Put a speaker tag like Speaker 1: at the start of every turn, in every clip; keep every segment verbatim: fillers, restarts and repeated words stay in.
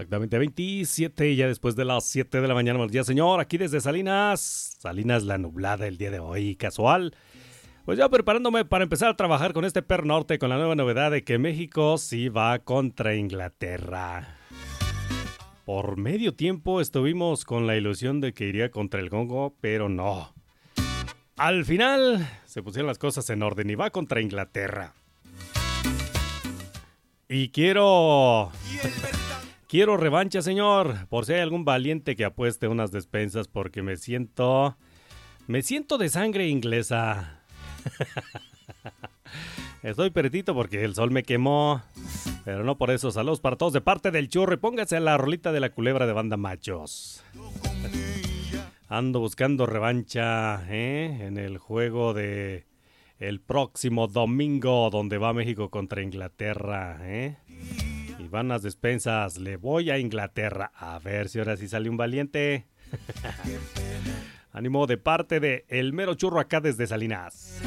Speaker 1: Exactamente, veintisiete, ya después de las siete de la mañana. Buenos días, señor. Aquí desde Salinas. Salinas la nublada el día de hoy, casual. Pues ya preparándome para empezar a trabajar con este Per Norte, con la nueva novedad de que México sí va contra Inglaterra. Por medio tiempo estuvimos con la ilusión de que iría contra el Congo, pero no. Al final se pusieron las cosas en orden y va contra Inglaterra. Y quiero... quiero revancha, señor. Por si hay algún valiente que apueste unas despensas, porque me siento... Me siento de sangre inglesa. Estoy peretito porque el sol me quemó. Pero no por eso. Saludos para todos de parte del Churro. Y póngase a la rolita de la culebra de Banda Machos. Ando buscando revancha, ¿eh? En el juego de el próximo domingo, donde va México contra Inglaterra, ¿eh? Y van las despensas. Le voy a Inglaterra. A ver si ahora sí sale un valiente. Ánimo de parte de El Mero Churro acá desde Salinas.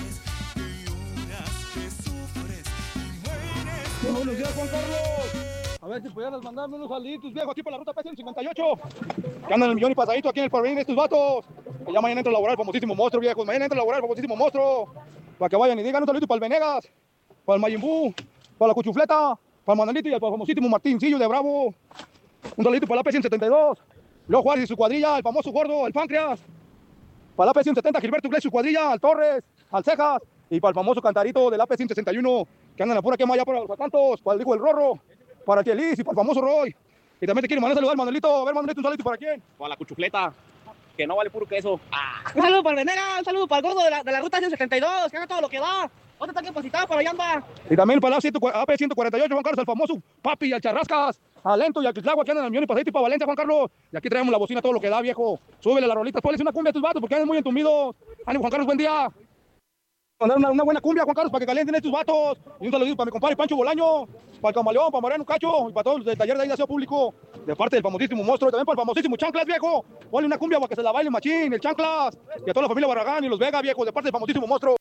Speaker 2: Buenos días, Juan Carlos. A ver si pudieras mandarme unos saluditos, viejo, aquí por la ruta P ciento cincuenta y ocho. Que andan el millón y pasadito aquí en el porvenir de estos vatos. Que ya mañana entra a laborar el famosísimo monstruo, viejo. Mañana entra a laborar el famosísimo monstruo. Para que vayan y digan un saludito para el Venegas, para el Mayimbu, para la Cuchufleta, para el Manolito y para el famosísimo Martincillo de Bravo. Un saludito para la P ciento setenta y dos. Leo Juárez y su cuadrilla, el famoso gordo, el Páncreas. Para la P ciento setenta, Gilberto Iglesias y su cuadrilla, al Torres, al Cejas. Y para el famoso cantarito de la P ciento sesenta y uno, que andan por aquí allá por los Atantos, para el hijo del Rorro, para el Chelis y para el famoso Roy. Y también te quiero mandar saludar, Manuelito. A ver, Manuelito, un saludito para quién.
Speaker 3: Para la Cuchufleta, que no vale puro queso.
Speaker 4: Ah. Un saludo para el Venega, un saludo para el gordo de la, de la ruta ciento setenta y dos, que haga todo lo que da. Otro está capacitado para allá anda.
Speaker 2: Y también para la A P ciento cuarenta y ocho, Juan Carlos, el famoso Papi y al Charrascas, al Lento y al Quislagua, que andan en el millón y pasadito y para Valencia, Juan Carlos. Y aquí traemos la bocina, todo lo que da, viejo. Súbele las rolitas, ponles una cumbia a tus vatos porque andan muy entumidos. Ánimo, Juan Carlos, buen día. Mandar una, una buena cumbia, Juan Carlos, para que calienten estos vatos. Y un saludito para mi compadre Pancho Bolaño, para el Camaleón, para Mariano Cacho y para todos los del taller de ahí de aseo público. De parte del famosísimo monstruo y también para el famosísimo Chanclas, viejo. Ponle una cumbia para que se la baile machín, el Chanclas. Y a toda la familia Barragán y los Vega, viejo, de parte del famosísimo monstruo.